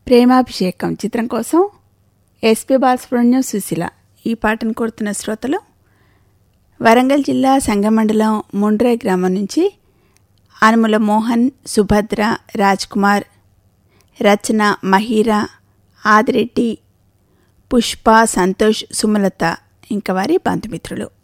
ప్రేమాభిషేకం చిత్రం కోసం ఎస్పి బాలసుబ్రహ్మణ్యం, సుశీల ఈ పాటను కోరుతున్న శ్రోతలు వరంగల్ జిల్లా సంగమండలం ముండ్రే గ్రామం నుంచి అనుముల మోహన్, సుభద్ర, రాజ్ కుమార్, రచన, మహీరా, ఆదిరెడ్డి, పుష్ప, సంతోష్, సుమలత ఇంకా వారి బంధుమిత్రులు.